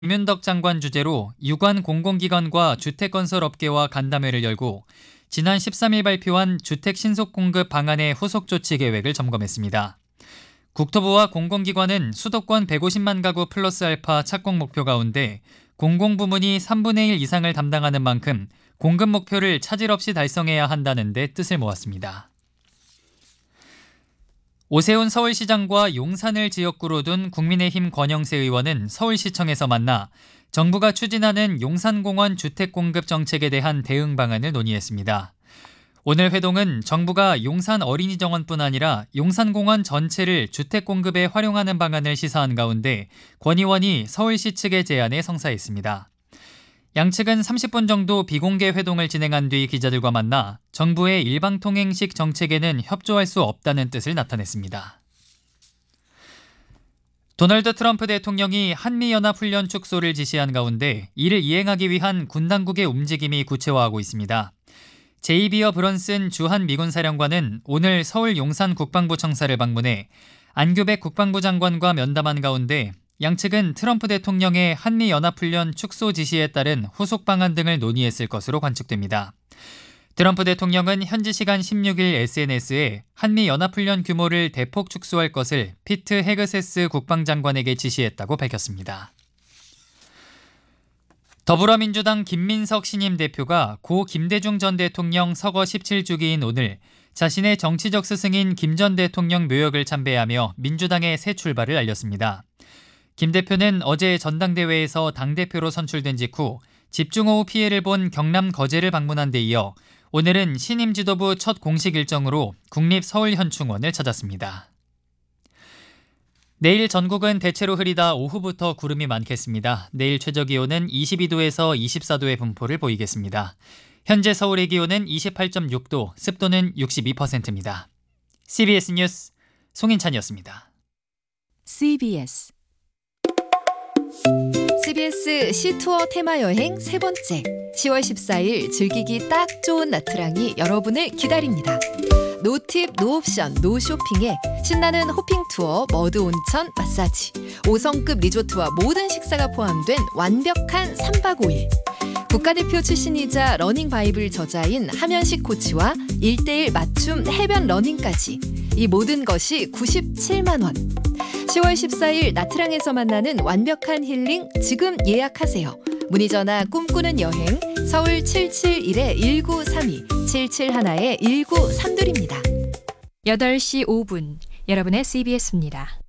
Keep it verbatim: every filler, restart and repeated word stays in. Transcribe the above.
김윤덕 장관 주재로 유관 공공기관과 주택건설업계와 간담회를 열고 지난 십삼 일 발표한 주택 신속 공급 방안의 후속 조치 계획을 점검했습니다. 국토부와 공공기관은 수도권 백오십만 가구 플러스 알파 착공 목표 가운데 공공부문이 삼분의 일 이상을 담당하는 만큼 공급 목표를 차질 없이 달성해야 한다는 데 뜻을 모았습니다. 오세훈 서울시장과 용산을 지역구로 둔 국민의힘 권영세 의원은 서울시청에서 만나 정부가 추진하는 용산공원 주택공급 정책에 대한 대응 방안을 논의했습니다. 오늘 회동은 정부가 용산 어린이정원뿐 아니라 용산공원 전체를 주택공급에 활용하는 방안을 시사한 가운데 권 의원이 서울시 측의 제안에 성사했습니다. 양측은 삼십 분 정도 비공개 회동을 진행한 뒤 기자들과 만나 정부의 일방통행식 정책에는 협조할 수 없다는 뜻을 나타냈습니다. 도널드 트럼프 대통령이 한미연합훈련 축소를 지시한 가운데 이를 이행하기 위한 군 당국의 움직임이 구체화하고 있습니다. 제이 비어 브런슨 주한 미군 사령관은 오늘 서울 용산 국방부 청사를 방문해 안규백 국방부 장관과 면담한 가운데 양측은 트럼프 대통령의 한미연합훈련 축소 지시에 따른 후속 방안 등을 논의했을 것으로 관측됩니다. 트럼프 대통령은 현지 시간 십육 일 에스엔에스에 한미연합훈련 규모를 대폭 축소할 것을 피트 헤그세스 국방장관에게 지시했다고 밝혔습니다. 더불어민주당 김민석 신임 대표가 고 김대중 전 대통령 서거 십칠 주기인 오늘 자신의 정치적 스승인 김 전 대통령 묘역을 참배하며 민주당의 새 출발을 알렸습니다. 김 대표는 어제 전당대회에서 당대표로 선출된 직후 집중호우 피해를 본 경남 거제를 방문한 데 이어 오늘은 신임 지도부 첫 공식 일정으로 국립서울현충원을 찾았습니다. 내일 전국은 대체로 흐리다 오후부터 구름이 많겠습니다. 내일 최저기온은 이십이 도에서 이십사 도의 분포를 보이겠습니다. 현재 서울의 기온은 이십팔 점 육 도, 습도는 육십이 퍼센트입니다. 씨비에스 뉴스 송인찬이었습니다. 씨비에스 씨비에스 시투어 테마여행 세 번째 시월 십사일 즐기기 딱 좋은 나트랑이 여러분을 기다립니다. 노팁, 노옵션, 노쇼핑에 신나는 호핑 투어, 머드 온천, 마사지, 오 성급 리조트와 모든 식사가 포함된 완벽한 삼박 오일. 국가대표 출신이자 러닝 바이블 저자인 하면식 코치와 일 대일 맞춤 해변 러닝까지 이 모든 것이 구십칠만 원. 시월 십사일 나트랑에서 만나는 완벽한 힐링 지금 예약하세요. 문의 전화 꿈꾸는 여행 서울 칠칠일 일구삼이 칠칠일 일구삼이입니다. 여덟 시 오 분 여러분의 씨비에스입니다.